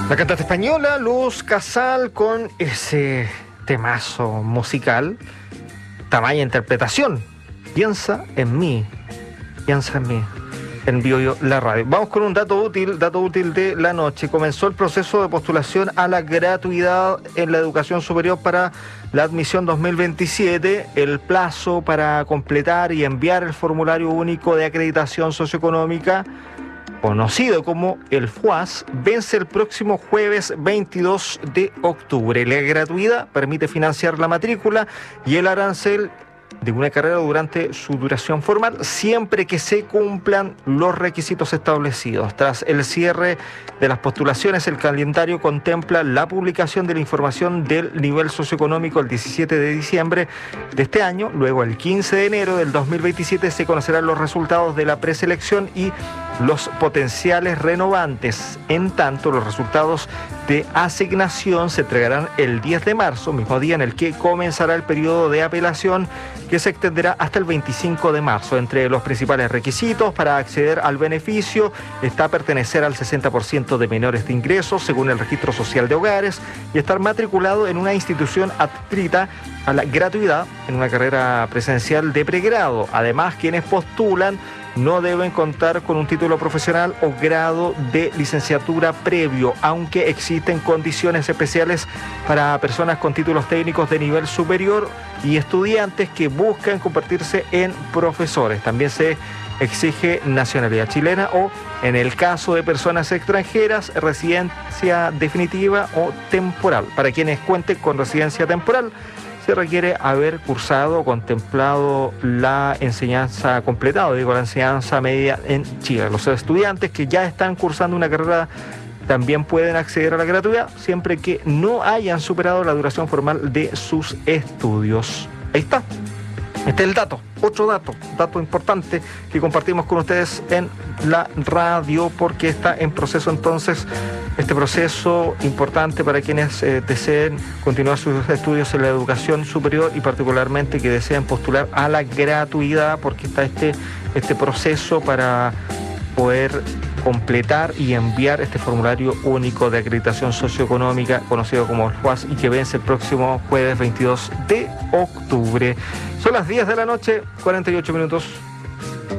La cantante española Luz Casal con ese temazo musical, tamaña interpretación. Piensa en mí, en Bio la radio. Vamos con un dato útil de la noche. Comenzó el proceso de postulación a la gratuidad en la educación superior para la admisión 2027. El plazo para completar y enviar el formulario único de acreditación socioeconómica, conocido como el FUAS, vence el próximo jueves 22 de octubre. La gratuidad permite financiar la matrícula y el arancel de una carrera durante su duración formal, siempre que se cumplan los requisitos establecidos. Tras el cierre de las postulaciones, el calendario contempla la publicación de la información del nivel socioeconómico el 17 de diciembre de este año. Luego, el 15 de enero del 2027, se conocerán los resultados de la preselección y los potenciales renovantes. En tanto, los resultados de asignación se entregarán el 10 de marzo, mismo día en el que comenzará el periodo de apelación, que se extenderá hasta el 25 de marzo. Entre los principales requisitos para acceder al beneficio está pertenecer al 60% de menores de ingresos, según el Registro Social de Hogares, y estar matriculado en una institución adscrita a la gratuidad en una carrera presencial de pregrado. Además, quienes postulan no deben contar con un título profesional o grado de licenciatura previo, aunque existen condiciones especiales para personas con títulos técnicos de nivel superior y estudiantes que buscan convertirse en profesores. También se exige nacionalidad chilena o, en el caso de personas extranjeras, residencia definitiva o temporal. Para quienes cuenten con residencia temporal, se requiere haber cursado o contemplado la enseñanza la enseñanza media en Chile. Los estudiantes que ya están cursando una carrera también pueden acceder a la gratuidad, siempre que no hayan superado la duración formal de sus estudios. Ahí está. Este es el dato, otro dato importante que compartimos con ustedes en la radio, porque está en proceso entonces este proceso importante para quienes deseen continuar sus estudios en la educación superior y particularmente que deseen postular a la gratuidad, porque está este proceso para poder completar y enviar este formulario único de acreditación socioeconómica, conocido como el FUAS, y que vence el próximo jueves 22 de octubre. Son las 10 de la noche, 48 minutos.